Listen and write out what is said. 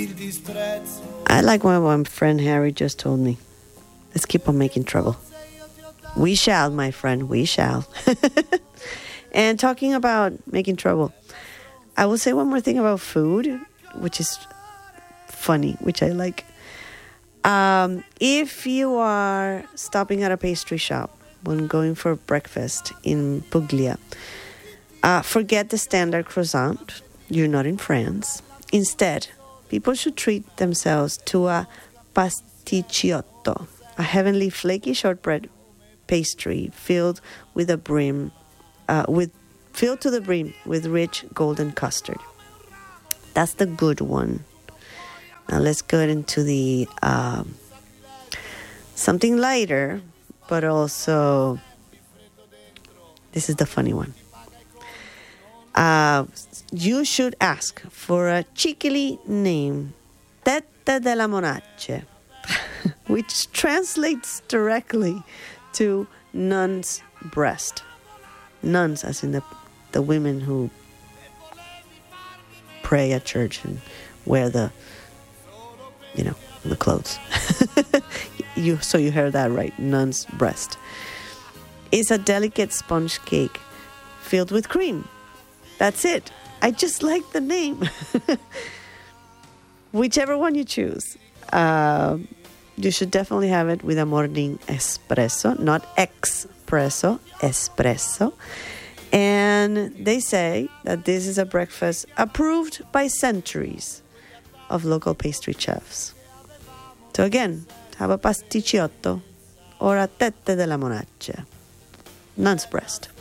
I like what my friend Harry just told me. Let's keep on making trouble. We shall, my friend, we shall. And talking about making trouble, I will say one more thing about food, which is funny, which I like. If you are stopping at a pastry shop when going for breakfast in Puglia, forget the standard croissant. You're not in France. Instead, people should treat themselves to a pasticciotto, a heavenly flaky shortbread pastry filled to the brim with rich golden custard. That's the good one. Now let's go into the something lighter, but also this is the funny one. You should ask for a cheekily name, Tette della Monace, which translates directly to nun's breast. Nuns, as in the women who pray at church and wear the clothes. So you heard that right, nun's breast. It's a delicate sponge cake filled with cream. That's it. I just like the name. Whichever one you choose. You should definitely have it with a morning espresso, not espresso, espresso. And they say that this is a breakfast approved by centuries of local pastry chefs. So again, have a pasticciotto or a tette della Monace, nun's breast.